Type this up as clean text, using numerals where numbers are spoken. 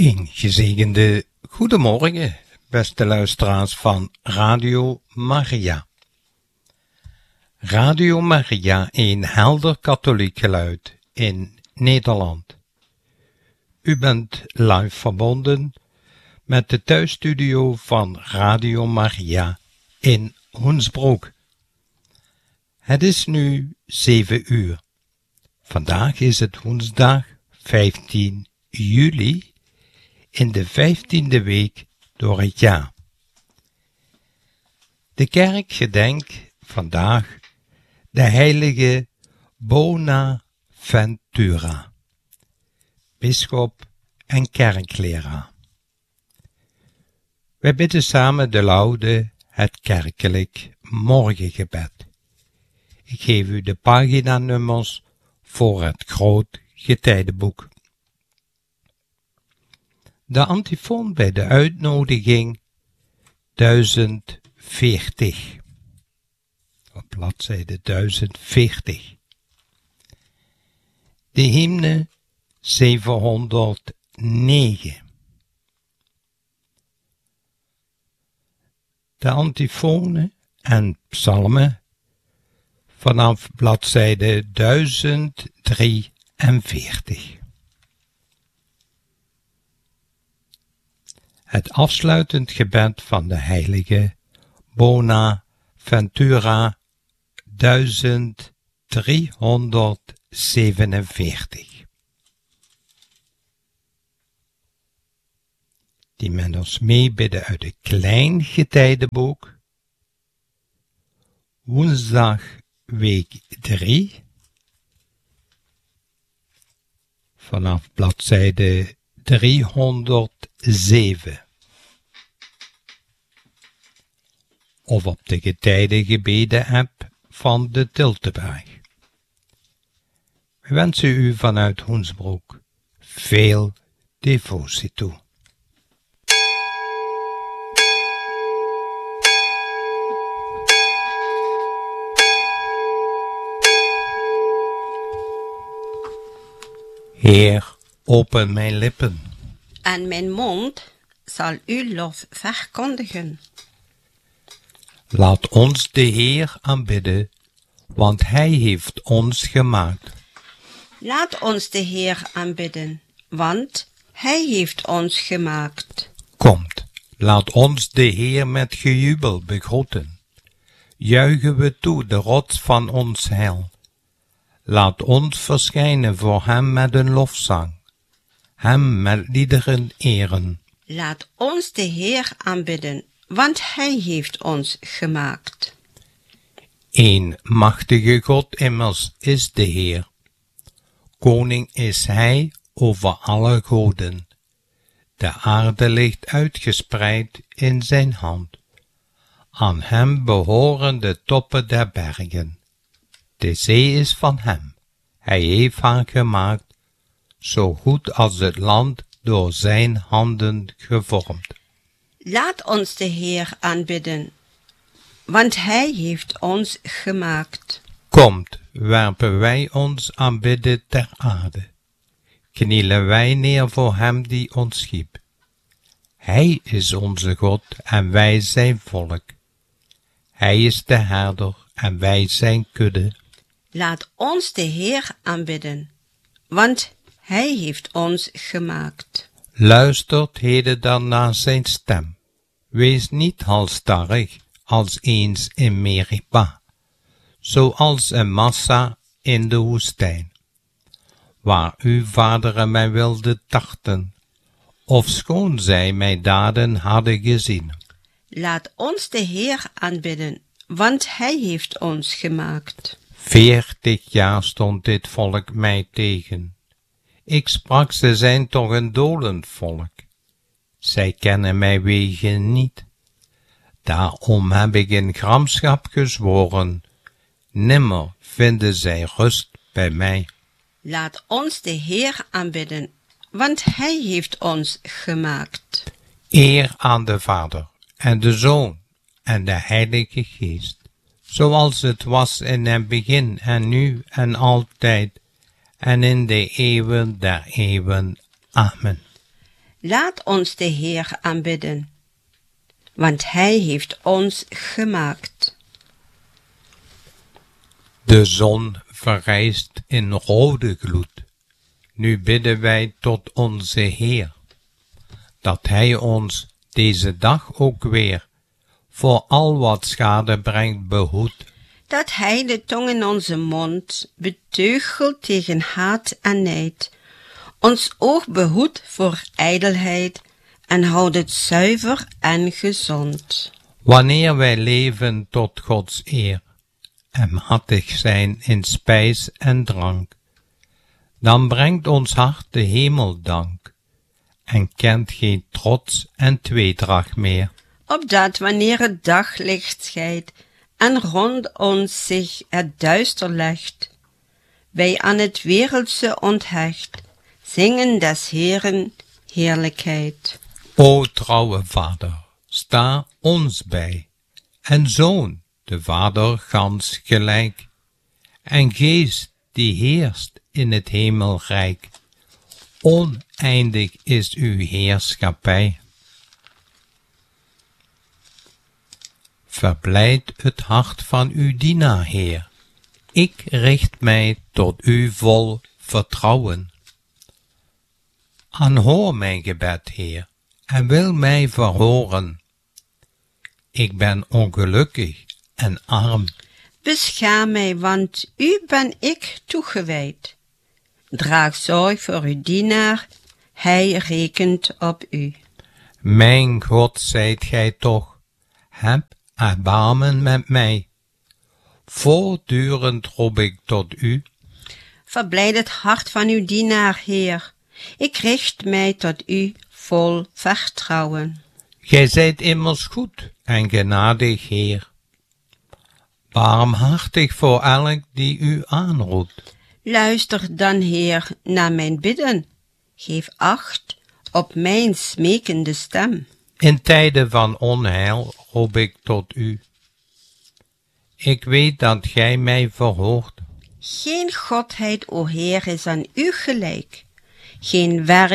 Een gezegende goedemorgen, beste luisteraars van Radio Maria. Radio Maria, een helder katholiek geluid in Nederland. U bent live verbonden met de thuisstudio van Radio Maria in Hoensbroek. Het is nu 7 uur. Vandaag is het woensdag 15 juli in de 15e week door het jaar. De kerk gedenkt vandaag de heilige Bonaventura, bisschop en kerkleraar. Wij bidden samen de laude, het kerkelijk morgengebed. Ik geef u de paginanummers voor het groot getijdenboek. De antifoon bij de uitnodiging 1040. Op bladzijde 1040. De hymne 709. De antifonen en psalmen vanaf bladzijde 1043. Het afsluitend gebed van de heilige Bonaventura 1347. Die met ons meebidden uit het klein getijdenboek. Woensdag week 3. Vanaf bladzijde 307. Of op de getijdengebeden-app van de Tilteberg. We wensen u vanuit Hoensbroek veel devotie toe. Heer, open mijn lippen. En mijn mond zal uw lof verkondigen. Laat ons de Heer aanbidden, want Hij heeft ons gemaakt. Laat ons de Heer aanbidden, want Hij heeft ons gemaakt. Komt, laat ons de Heer met gejubel begroeten. Juichen we toe de rots van ons heil. Laat ons verschijnen voor Hem met een lofzang, Hem met liederen eren. Laat ons de Heer aanbidden, want Hij heeft ons gemaakt. Een machtige God immers is de Heer. Koning is Hij over alle goden. De aarde ligt uitgespreid in zijn hand. Aan Hem behoren de toppen der bergen. De zee is van Hem. Hij heeft haar gemaakt, zo goed als het land door zijn handen gevormd. Laat ons de Heer aanbidden, want Hij heeft ons gemaakt. Komt, werpen wij ons aanbidden ter aarde. Knielen wij neer voor Hem die ons schiep. Hij is onze God en wij zijn volk. Hij is de herder en wij zijn kudde. Laat ons de Heer aanbidden, want Hij heeft ons gemaakt. Luistert heden dan naar zijn stem. Wees niet halstarrig als eens in Meriba, zoals een massa in de woestijn, waar uw vaderen mij wilden tarten, ofschoon zij mijn daden hadden gezien. Laat ons de Heer aanbidden, want Hij heeft ons gemaakt. 40 jaar stond dit volk mij tegen. Ik sprak, ze zijn toch een dolend volk. Zij kennen mijn wegen niet. Daarom heb ik in gramschap gezworen, nimmer vinden zij rust bij mij. Laat ons de Heer aanbidden, want Hij heeft ons gemaakt. Eer aan de Vader en de Zoon en de Heilige Geest, zoals het was in het begin en nu en altijd en in de eeuwen der eeuwen. Amen. Laat ons de Heer aanbidden, want Hij heeft ons gemaakt. De zon verrijst in rode gloed. Nu bidden wij tot onze Heer, dat Hij ons deze dag ook weer voor al wat schade brengt behoedt. Dat Hij de tong in onze mond beteugelt tegen haat en nijd, ons oog behoedt voor ijdelheid en houdt het zuiver en gezond. Wanneer wij leven tot Gods eer en matig zijn in spijs en drank, dan brengt ons hart de hemel dank en kent geen trots en tweedracht meer. Opdat wanneer het daglicht schijnt en rond ons zich het duister legt, wij aan het wereldse onthecht zingen des Heeren heerlijkheid. O trouwe Vader, sta ons bij, en Zoon, de Vader gans gelijk, en Geest die heerst in het hemelrijk. Oneindig is uw heerschappij. Verblijd het hart van uw dienaar, Heer. Ik richt mij tot u vol vertrouwen. Aanhoor mijn gebed, Heer, en wil mij verhoren. Ik ben ongelukkig en arm. Bescherm mij, want u ben ik toegewijd. Draag zorg voor uw dienaar, hij rekent op u. Mijn God, zijt gij toch, heb erbarmen met mij. Voortdurend roep ik tot u. Verblijd het hart van uw dienaar, Heer. Ik richt mij tot u vol vertrouwen. Gij zijt immers goed en genadig, Heer. Barmhartig voor elk die u aanroept. Luister dan, Heer, naar mijn bidden. Geef acht op mijn smekende stem. In tijden van onheil roep ik tot u. Ik weet dat gij mij verhoort. Geen godheid, o Heer, is aan u gelijk. Geen werk